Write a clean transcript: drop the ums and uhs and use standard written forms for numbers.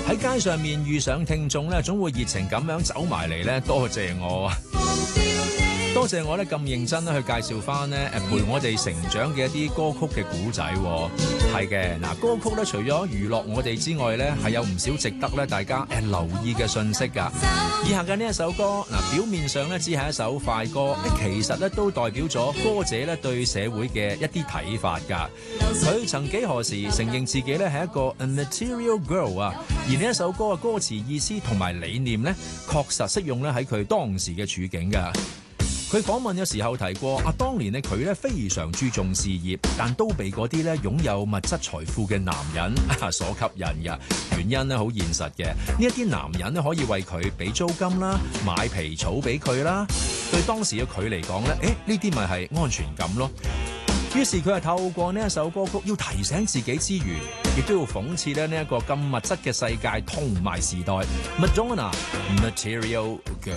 喺街上面遇上聽眾咧，總會熱情咁樣走埋嚟咧，多謝我啊！多謝我咧咁認真咧去介紹翻咧陪我哋成長嘅一啲歌曲嘅古仔。係嘅，嗱，歌曲咧除咗娛樂我哋之外咧，係有唔少值得咧大家留意嘅信息㗎。以下嘅呢一首歌，嗱，表面上咧只係一首快歌，其實咧都代表咗歌者咧對社會嘅一啲睇法㗎。佢曾幾何時承認自己咧係一個 material girl 啊，而呢一首歌嘅歌詞意思同埋理念咧，確實適用咧喺佢當時嘅處境㗎。佢訪問嘅時候提過，當年咧佢咧非常注重事業，但都被嗰啲咧擁有物質財富嘅男人所吸引嘅。原因咧好現實嘅，呢一啲男人咧可以為佢俾租金啦，買皮草俾佢啦。對當時嘅佢嚟講咧，呢啲咪係安全感咯。於是佢係透過呢一首歌曲，要提醒自己之餘，亦都要諷刺咧呢一個咁物質嘅世界同埋時代。Madonna Material Girl。